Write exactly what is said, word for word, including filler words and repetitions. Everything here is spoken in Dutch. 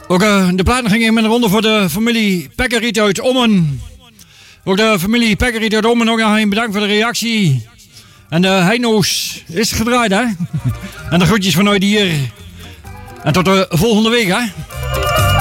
Ook uh, de platen gingen met een ronde voor de familie Pekkeriet uit Ommen. Ook de familie Pekkeriet uit Ommen nog een bedankt voor de reactie. En de Heino's is gedraaid, hè. En de groetjes vanuit hier. En tot de volgende week, hè.